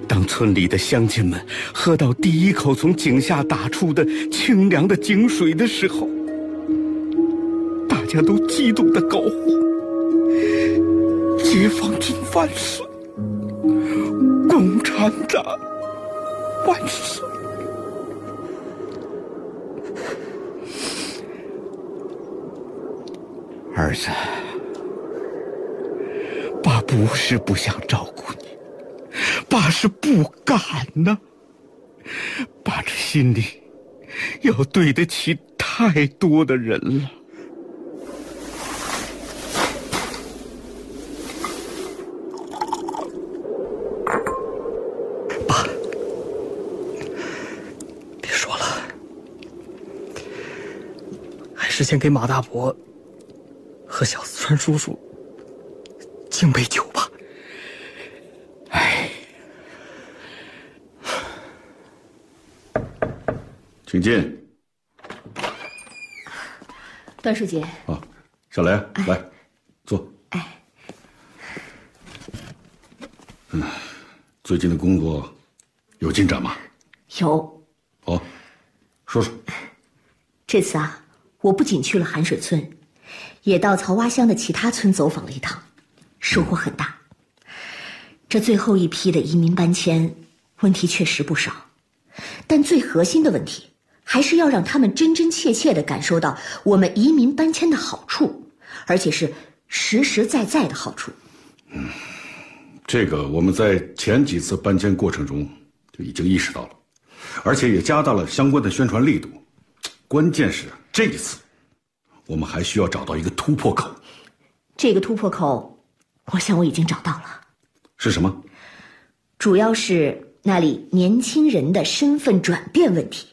当村里的乡亲们喝到第一口从井下打出的清凉的井水的时候，大家都激动地高呼：解放军万岁，共产党万岁！儿子，爸不是不想照顾你，爸是不敢呐。爸这心里要对得起太多的人了。 爸，别说了，还是先给马大伯和小四川叔叔敬杯酒吧。 哎， 请进。 段书记。 啊，小雷，来，坐。 哎。 最近的工作有进展吗？ 有。 哦，说说。 这次啊，我不仅去了寒水村，也到曹洼乡的其他村走访了一趟，收获很大。这最后一批的移民搬迁，问题确实不少，但最核心的问题还是要让他们真真切切地感受到我们移民搬迁的好处，而且是实实在在的好处。 这个我们在前几次搬迁过程中就已经意识到了，而且也加大了相关的宣传力度。关键是这一次我们还需要找到一个突破口。 这个突破口，我想我已经找到了。 是什么？ 主要是那里年轻人的身份转变问题。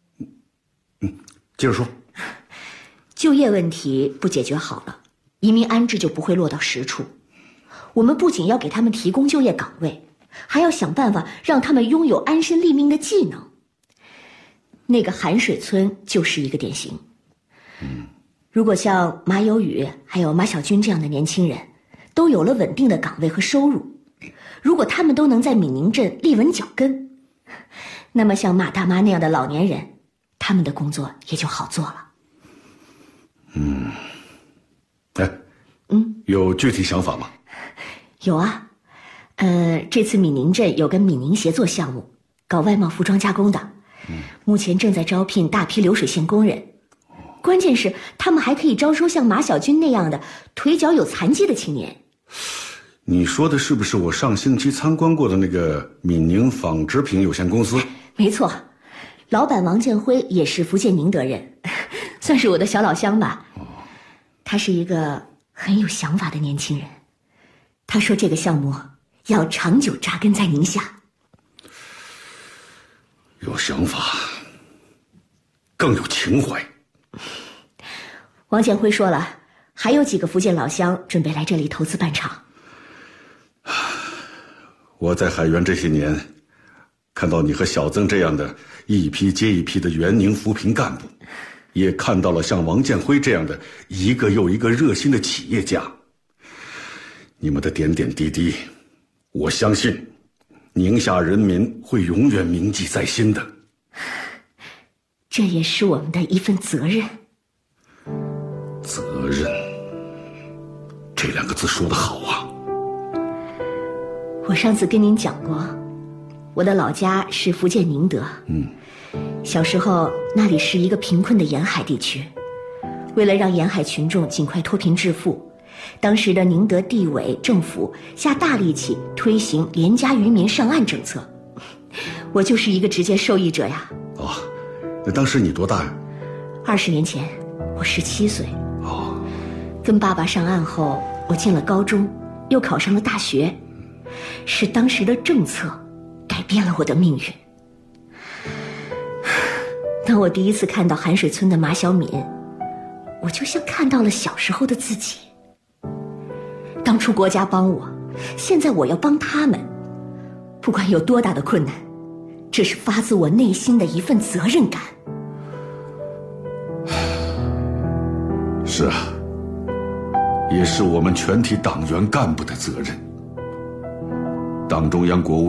接着说。 就业问题不解决好了，移民安置就不会落到实处。我们不仅要给他们提供就业岗位，还要想办法让他们拥有安身立命的技能。那个寒水村就是一个典型。如果像马有宇还有马小军这样的年轻人都有了稳定的岗位和收入，如果他们都能在闽宁镇立稳脚跟，那么像马大妈那样的老年人，他们的工作也就好做了。 有具体想法吗？ 有啊，这次闽宁镇有个闽宁协作项目，搞外贸服装加工的，目前正在招聘大批流水线工人。关键是他们还可以招收像马小军那样的腿脚有残疾的青年。 你说的是不是我上星期参观过的那个闽宁纺织品有限公司？ 没错，老板王建辉也是福建宁德人，算是我的小老乡吧。他是一个很有想法的年轻人，他说这个项目要长久扎根在宁夏。 有想法，更有情怀。 王建辉说了，还有几个福建老乡准备来这里投资办厂。 我在海员这些年，看到你和小曾这样的一批接一批的援宁扶贫干部，也看到了像王建辉这样的一个又一个热心的企业家。你们的点点滴滴，我相信宁夏人民会永远铭记在心的。 这也是我们的一份责任。 责任，这两个字说得好啊。 我上次跟您讲过，我的老家是福建宁德。小时候那里是一个贫困的沿海地区，为了让沿海群众尽快脱贫致富，当时的宁德地委政府下大力气推行廉价渔民上岸政策，我就是一个直接受益者呀。 那当时你多大呀 ？20年前我17岁。跟爸爸上岸后，我进了高中，又考上了大学，是当时的政策改变了我的命运。当我第一次看到寒水村的马小敏，我就像看到了小时候的自己。当初国家帮我，现在我要帮他们，不管有多大的困难，这是发自我内心的一份责任感。 是啊，也是我们全体党员干部的责任。党中央、国务